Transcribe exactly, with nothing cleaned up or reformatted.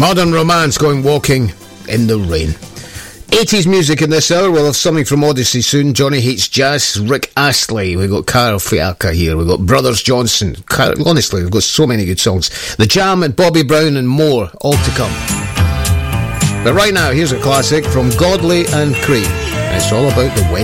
Modern Romance going walking in the rain. eighties music in this hour. We'll have something from Odyssey soon. Johnny Hates Jazz, Rick Astley. We've got Carl Fiacca here. We've got Brothers Johnson. Honestly, we've got so many good songs. The Jam and Bobby Brown and more, all to come. But right now, here's a classic from Godley and Crane. It's all about the wedding.